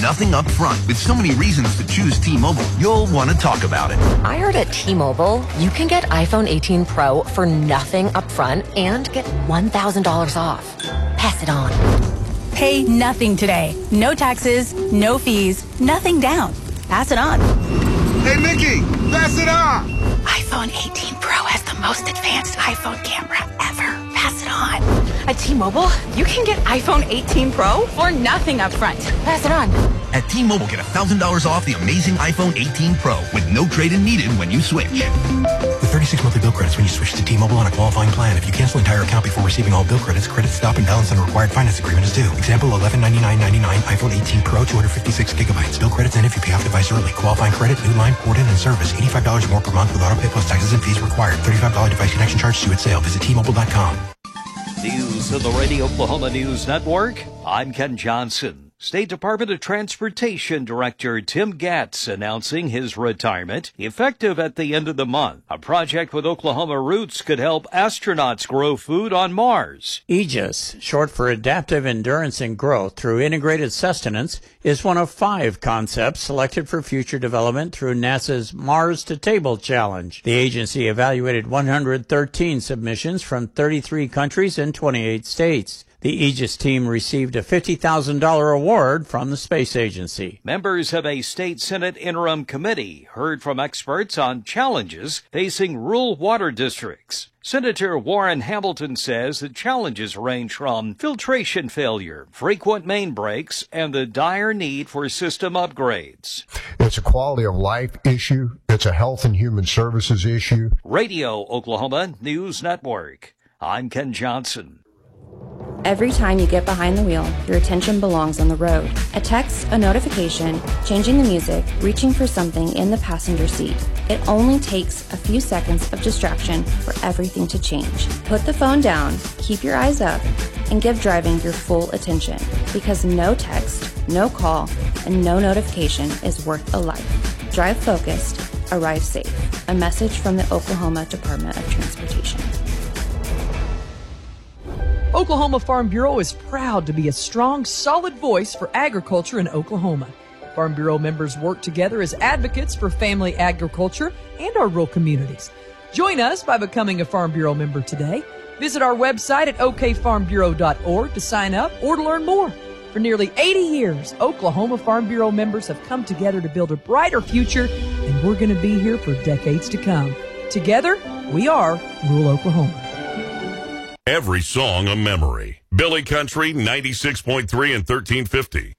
nothing up front. With so many reasons to choose T-Mobile, you'll want to talk about it. I heard at T-Mobile, you can get iPhone 18 Pro for nothing up front and get $1,000 off. Pass it on. Pay nothing today. No taxes, no fees, nothing down. Pass it on. Hey, Mickey, pass it on. iPhone 18 Pro has the most advanced iPhone camera ever. Pass it on. At T-Mobile, you can get iPhone 18 Pro for nothing up front. Pass it on. At T-Mobile, get $1,000 off the amazing iPhone 18 Pro with no trade-in needed when you switch. With 36 monthly bill credits when you switch to T-Mobile on a qualifying plan. If you cancel entire account before receiving all bill credits, credit stop and balance on a required finance agreement is due. Example, $1199.99 iPhone 18 Pro, 256 gigabytes. Bill credits end if you pay off device early. Qualifying credit, new line, port in, and service. $85 more per month with auto pay plus taxes and fees required. $35 device connection charge due at sale. Visit T-Mobile.com. News of the Radio Oklahoma News Network. I'm Ken Johnson. State Department of Transportation Director Tim Gatz announcing his retirement, effective at the end of the month. A project with Oklahoma roots could help astronauts grow food on Mars. AEGIS, short for Adaptive Endurance and Growth Through Integrated Sustenance, is one of 5 concepts selected for future development through NASA's Mars to Table Challenge. The agency evaluated 113 submissions from 33 countries and 28 states. The AEGIS team received a $50,000 award from the space agency. Members of a state Senate interim committee heard from experts on challenges facing rural water districts. Senator Warren Hamilton says the challenges range from filtration failure, frequent main breaks, and the dire need for system upgrades. It's a quality of life issue. It's a health and human services issue. Radio Oklahoma News Network. I'm Ken Johnson. Every time you get behind the wheel, your attention belongs on the road. A text, a notification, changing the music, reaching for something in the passenger seat. It only takes a few seconds of distraction for everything to change. Put the phone down, keep your eyes up, and give driving your full attention. Because no text, no call, and no notification is worth a life. Drive focused, arrive safe. A message from the Oklahoma Department of Transportation. Oklahoma Farm Bureau is proud to be a strong, solid voice for agriculture in Oklahoma. Farm Bureau members work together as advocates for family agriculture and our rural communities. Join us by becoming a Farm Bureau member today. Visit our website at okfarmbureau.org to sign up or to learn more. For nearly 80 years, Oklahoma Farm Bureau members have come together to build a brighter future, and we're going to be here for decades to come. Together, we are Rural Oklahoma. Every song a memory. Billy Country 96.3 and 1350.